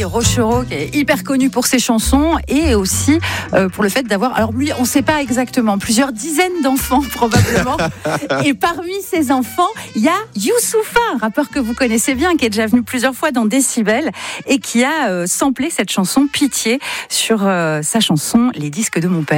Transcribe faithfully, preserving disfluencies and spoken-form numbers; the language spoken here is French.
Rochereau, qui est hyper connu pour ses chansons et aussi euh, pour le fait d'avoir, alors lui, on ne sait pas exactement, plusieurs dizaines d'enfants probablement. Et parmi ces enfants, il y a Youssoupha, un rappeur que vous connaissez bien, qui est déjà venu plusieurs fois dans Décibel et qui a euh, samplé cette chanson Pitié sur euh, sa chanson Les disques de mon père.